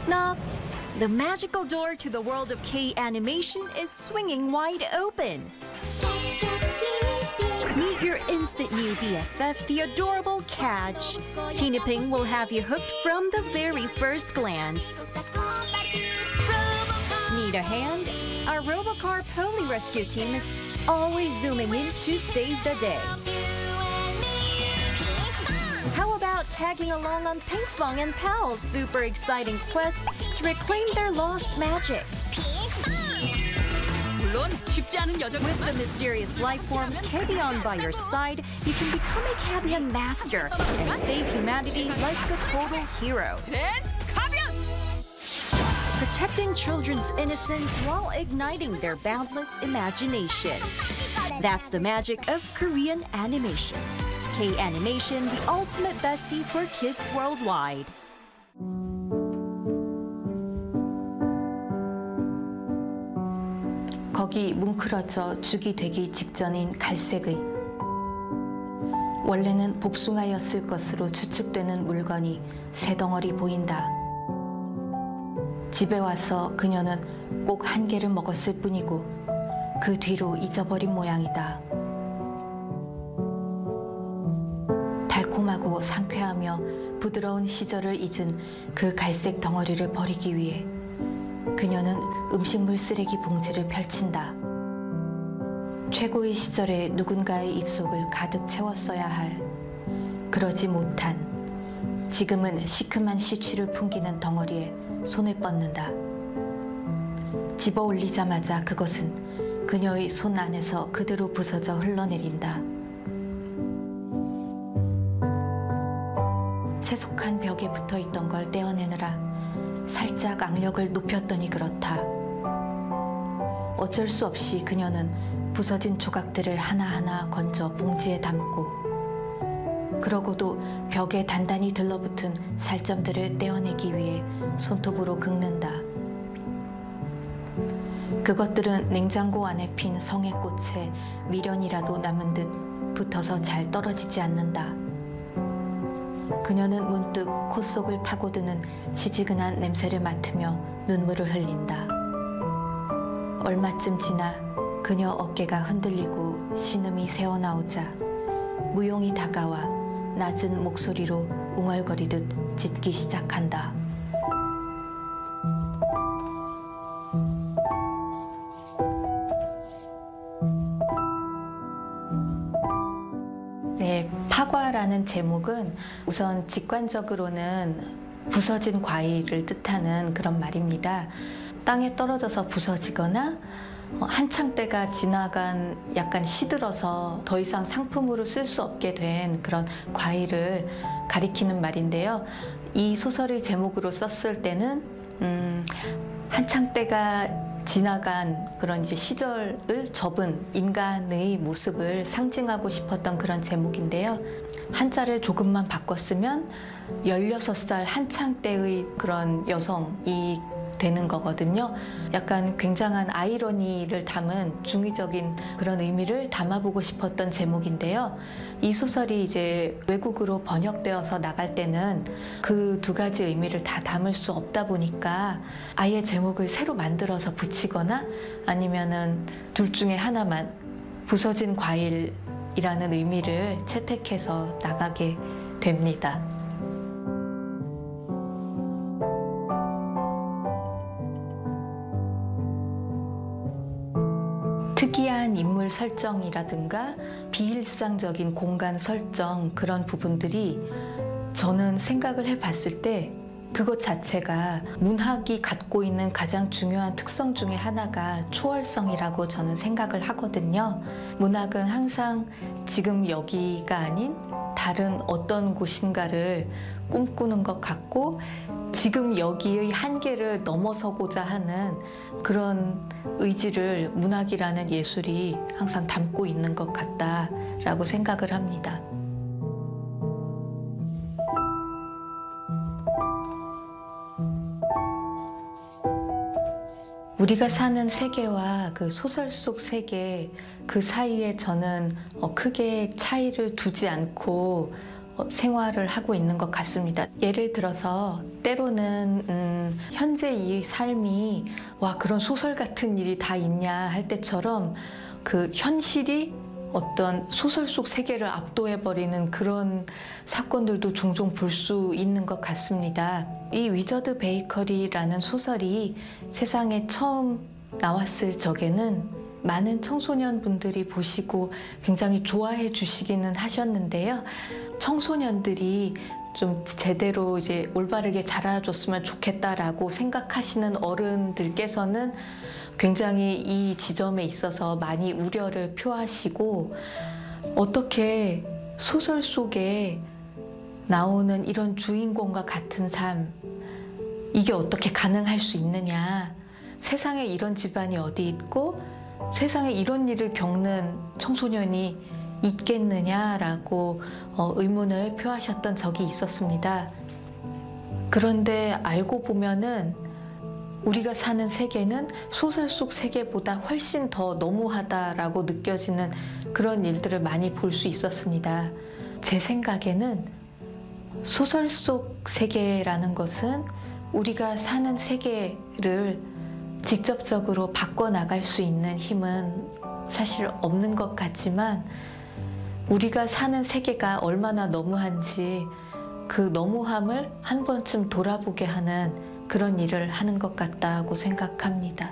knock. The magical door to the world of K-animation is swinging wide open. Meet your instant new BFF, the adorable Catch. Tina Ping will have you hooked from the very first glance. Need a hand? Our Robocar Poli Rescue team is always zooming in to save the day. How about tagging along on Pinkfong and Pal's super exciting quest to reclaim their lost magic? 물론 쉽지 않은 여정이지만 With the mysterious life forms Kebion by your side, you can become a Kebion master and save humanity like the total hero. 댄스 가면! Protecting children's innocence while igniting their boundless imagination. That's the magic of Korean animation. K-animation, the ultimate bestie for kids worldwide. 거기 뭉클어져 죽이 되기 직전인 갈색의 원래는 복숭아였을 것으로 추측되는 물건이 세 덩어리 보인다. 집에 와서 그녀는 꼭 한 개를 먹었을 뿐이고 그 뒤로 잊어버린 모양이다. 달콤하고 상쾌하며 부드러운 시절을 잊은 그 갈색 덩어리를 버리기 위해 그녀는 음식물 쓰레기 봉지를 펼친다. 최고의 시절에 누군가의 입속을 가득 채웠어야 할 그러지 못한 지금은 시큼한 시취를 풍기는 덩어리에 손을 뻗는다. 집어 올리자마자 그것은 그녀의 손 안에서 그대로 부서져 흘러내린다. 채속한 벽에 붙어있던 걸 떼어내느라 살짝 악력을 높였더니 그렇다. 어쩔 수 없이 그녀는 부서진 조각들을 하나하나 건져 봉지에 담고 그러고도 벽에 단단히 들러붙은 살점들을 떼어내기 위해 손톱으로 긁는다. 그것들은 냉장고 안에 핀 성애꽃에 미련이라도 남은 듯 붙어서 잘 떨어지지 않는다. 그녀는 문득 코 속을 파고드는 시지근한 냄새를 맡으며 눈물을 흘린다. 얼마쯤 지나 그녀 어깨가 흔들리고 신음이 새어나오자 무용이 다가와 낮은 목소리로 웅얼거리듯 짖기 시작한다. 네, 파과라는 제목은 우선 직관적으로는 부서진 과일을 뜻하는 그런 말입니다. 땅에 떨어져서 부서지거나 한창 때가 지나간 약간 시들어서 더 이상 상품으로 쓸 수 없게 된 그런 과일을 가리키는 말인데요. 이 소설의 제목으로 썼을 때는 한창 때가 지나간 그런 이제 시절을 접은 인간의 모습을 상징하고 싶었던 그런 제목인데요. 한자를 조금만 바꿨으면 16살 한창 때의 그런 여성이 되는 거거든요. 약간 굉장한 아이러니를 담은 중의적인 그런 의미를 담아보고 싶었던 제목인데요. 이 소설이 이제 외국으로 번역되어서 나갈 때는 그 두 가지 의미를 다 담을 수 없다 보니까 아예 제목을 새로 만들어서 붙이거나 아니면은 둘 중에 하나만 부서진 과일이라는 의미를 채택해서 나가게 됩니다. 특이한 인물 설정이라든가 비일상적인 공간 설정 그런 부분들이 저는 생각을 해봤을 때 그것 자체가 문학이 갖고 있는 가장 중요한 특성 중에 하나가 초월성이라고 저는 생각을 하거든요. 문학은 항상 지금 여기가 아닌 다른 어떤 곳인가를 꿈꾸는 것 같고 지금 여기의 한계를 넘어서고자 하는 그런 의지를 문학이라는 예술이 항상 담고 있는 것 같다라고 생각을 합니다. 우리가 사는 세계와 그 소설 속 세계 그 사이에 저는 크게 차이를 두지 않고 생활을 하고 있는 것 같습니다. 예를 들어서 때로는 현재 이 삶이 와 그런 소설 같은 일이 다 있냐 할 때처럼 그 현실이 어떤 소설 속 세계를 압도해버리는 그런 사건들도 종종 볼 수 있는 것 같습니다. 이 위저드 베이커리라는 소설이 세상에 처음 나왔을 적에는 많은 청소년 분들이 보시고 굉장히 좋아해 주시기는 하셨는데요. 청소년들이 좀 제대로 이제 올바르게 자라줬으면 좋겠다라고 생각하시는 어른들께서는 굉장히 이 지점에 있어서 많이 우려를 표하시고 어떻게 소설 속에 나오는 이런 주인공과 같은 삶 이게 어떻게 가능할 수 있느냐 세상에 이런 집안이 어디 있고 세상에 이런 일을 겪는 청소년이 있겠느냐라고 의문을 표하셨던 적이 있었습니다. 그런데 알고 보면은 우리가 사는 세계는 소설 속 세계보다 훨씬 더 너무하다라고 느껴지는 그런 일들을 많이 볼 수 있었습니다. 제 생각에는 소설 속 세계라는 것은 우리가 사는 세계를 직접적으로 바꿔나갈 수 있는 힘은 사실 없는 것 같지만 우리가 사는 세계가 얼마나 너무한지 그 너무함을 한 번쯤 돌아보게 하는 그런 일을 하는 것 같다고 생각합니다.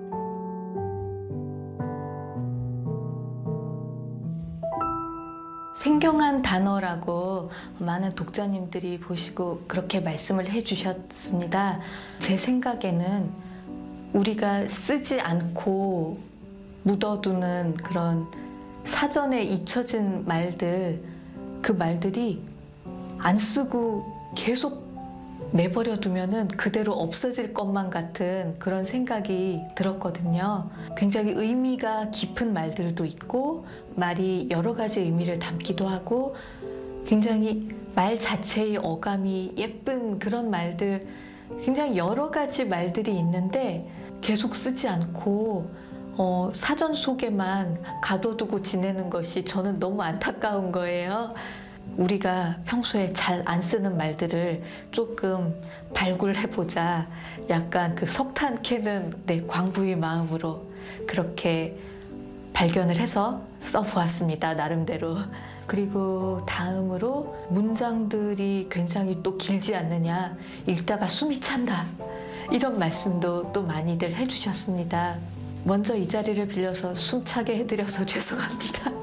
생경한 단어라고 많은 독자님들이 보시고 그렇게 말씀을 해주셨습니다. 제 생각에는 우리가 쓰지 않고 묻어두는 그런 사전에 잊혀진 말들, 그 말들이 안 쓰고 계속 내버려 두면은 그대로 없어질 것만 같은 그런 생각이 들었거든요. 굉장히 의미가 깊은 말들도 있고 말이 여러 가지 의미를 담기도 하고 굉장히 말 자체의 어감이 예쁜 그런 말들 굉장히 여러 가지 말들이 있는데 계속 쓰지 않고 사전 속에만 가둬두고 지내는 것이 저는 너무 안타까운 거예요. 우리가 평소에 잘 안 쓰는 말들을 조금 발굴해보자. 약간 그 석탄 캐는 광부의 마음으로 그렇게 발견을 해서 써보았습니다. 나름대로. 그리고 다음으로 문장들이 굉장히 또 길지 않느냐. 읽다가 숨이 찬다. 이런 말씀도 또 많이들 해주셨습니다. 먼저 이 자리를 빌려서 숨차게 해드려서 죄송합니다.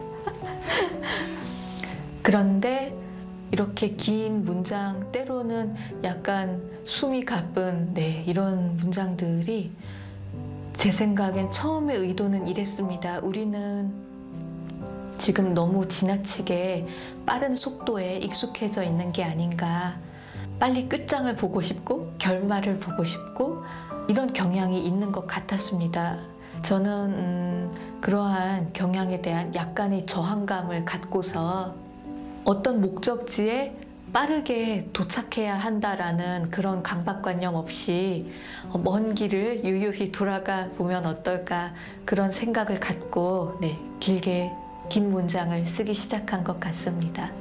그런데 이렇게 긴 문장, 때로는 약간 숨이 가쁜 이런 문장들이 제 생각엔 처음에 의도는 이랬습니다. 우리는 지금 너무 지나치게 빠른 속도에 익숙해져 있는 게 아닌가. 빨리 끝장을 보고 싶고 결말을 보고 싶고 이런 경향이 있는 것 같았습니다. 저는 그러한 경향에 대한 약간의 저항감을 갖고서 어떤 목적지에 빠르게 도착해야 한다라는 그런 강박관념 없이 먼 길을 유유히 돌아가 보면 어떨까 그런 생각을 갖고 길게 긴 문장을 쓰기 시작한 것 같습니다.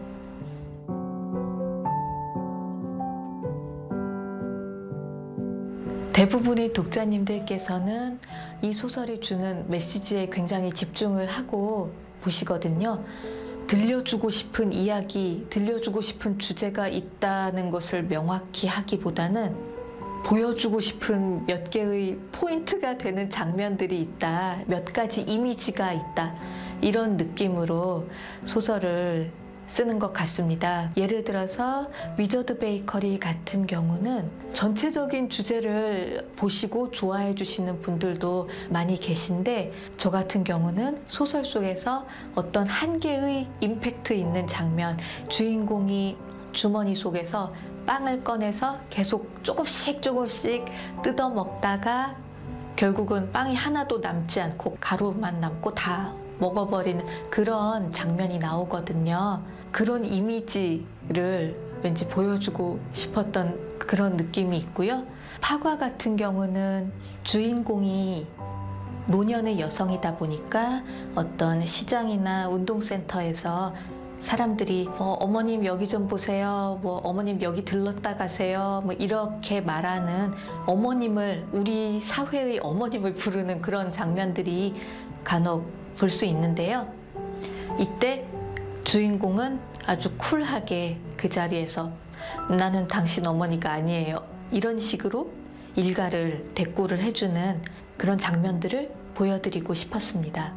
대부분의 독자님들께서는 이 소설이 주는 메시지에 굉장히 집중을 하고 보시거든요. 들려주고 싶은 이야기, 들려주고 싶은 주제가 있다는 것을 명확히 하기보다는 보여주고 싶은 몇 개의 포인트가 되는 장면들이 있다, 몇 가지 이미지가 있다, 이런 느낌으로 소설을 쓰는 것 같습니다. 예를 들어서 위저드 베이커리 같은 경우는 전체적인 주제를 보시고 좋아해 주시는 분들도 많이 계신데 저 같은 경우는 소설 속에서 어떤 한 개의 임팩트 있는 장면, 주인공이 주머니 속에서 빵을 꺼내서 계속 조금씩 뜯어 먹다가 결국은 빵이 하나도 남지 않고 가루만 남고 다 먹어버리는 그런 장면이 나오거든요. 그런 이미지를 왠지 보여주고 싶었던 그런 느낌이 있고요. 파과 같은 경우는 주인공이 노년의 여성이다 보니까 어떤 시장이나 운동센터에서 사람들이 어머님 여기 좀 보세요. 뭐 어머님 여기 들렀다 가세요. 뭐 이렇게 말하는 어머님을 우리 사회의 어머님을 부르는 그런 장면들이 간혹 볼 수 있는데요. 이때 주인공은 아주 쿨하게 그 자리에서 나는 당신 어머니가 아니에요. 이런 식으로 일가를 대꾸를 해주는 그런 장면들을 보여드리고 싶었습니다.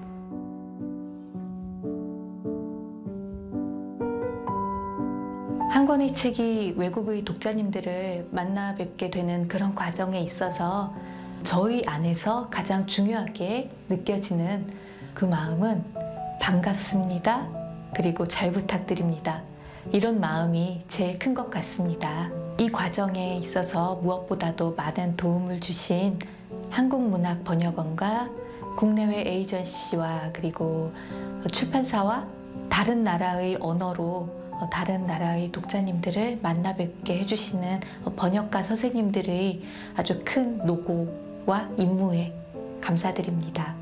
한 권의 책이 외국의 독자님들을 만나 뵙게 되는 그런 과정에 있어서 저희 안에서 가장 중요하게 느껴지는 그 마음은 반갑습니다. 그리고 잘 부탁드립니다. 이런 마음이 제일 큰 것 같습니다. 이 과정에 있어서 무엇보다도 많은 도움을 주신 한국문학번역원과 국내외 에이전시와 그리고 출판사와 다른 나라의 언어로 다른 나라의 독자님들을 만나 뵙게 해주시는 번역가 선생님들의 아주 큰 노고와 임무에 감사드립니다.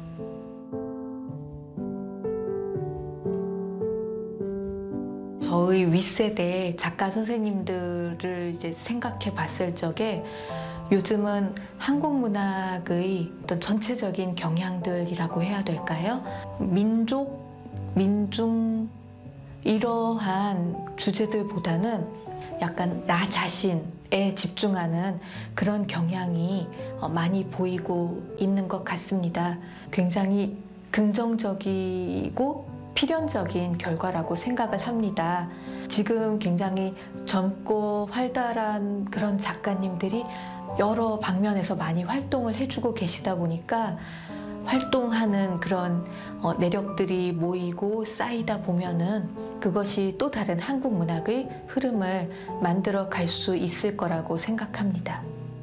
저의 윗세대 작가 선생님들을 이제 생각해 봤을 적에 요즘은 한국 문학의 어떤 전체적인 경향들이라고 해야 될까요? 민족, 민중 이러한 주제들보다는 약간 나 자신에 집중하는 그런 경향이 많이 보이고 있는 것 같습니다. 굉장히 긍정적이고 필연적인 결과라고 생각을 합니다. 지금 굉장히 젊고 활달한 그런 작가님들이 여러 방면에서 많이 활동을 해주고 계시다 보니까 활동하는 그런 내력들이 모이고 쌓이다 보면은 그것이 또 다른 한국 문학의 흐름을 만들어 갈 수 있을 거라고 생각합니다.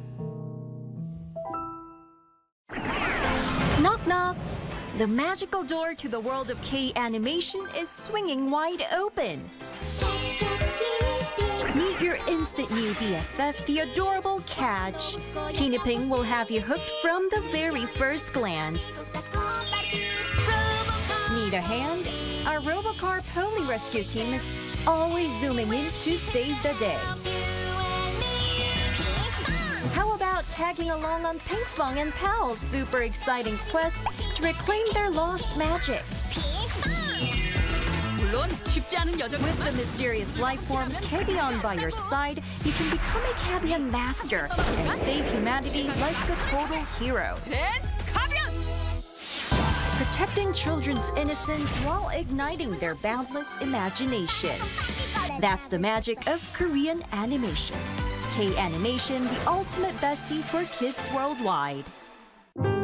Knock knock. The magical door to the world of K-animation is swinging wide open. Meet your instant new BFF, the adorable Catch. Tina Ping will have you hooked from the very first glance. Need a hand? Our Robocar Poli Rescue team is always zooming in to save the day. How about tagging along on Pinkfong and Pal's super exciting quest to reclaim their lost magic? 물론 쉽지 않은 여정. With the mysterious life forms Kebion by your side, you can become a Kebion master and save humanity like a total hero. 댄스 가면. Protecting children's innocence while igniting their boundless imaginations. That's the magic of Korean animation. K-animation, the ultimate bestie for kids worldwide.